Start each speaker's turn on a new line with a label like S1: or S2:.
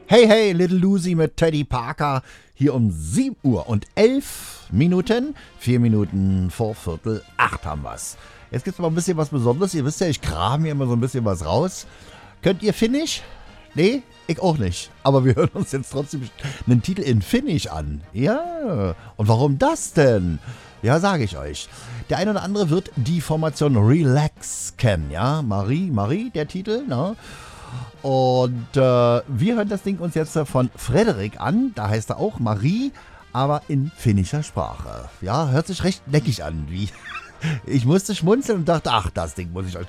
S1: Hey, hey, Little Lucy mit Teddy Parker. Hier um 7 Uhr und 11 Minuten. 4 Minuten vor Viertel 8 haben wir's. Jetzt gibt's mal ein bisschen was Besonderes. Ihr wisst ja, ich kram hier immer so ein bisschen was raus. Könnt ihr Finnisch? Nee, ich auch nicht. Aber wir hören uns jetzt trotzdem einen Titel in Finnisch an. Ja, und warum das denn? Ja, sage ich euch. Der eine oder andere wird die Formation Relax kennen, ja? Marie, der Titel, ne? Und wir hören das Ding uns jetzt von Frederik an. Da heißt er auch Marie, aber in finnischer Sprache. Ja, hört sich recht neckig an. Ich musste schmunzeln und dachte, ach, das Ding muss ich euch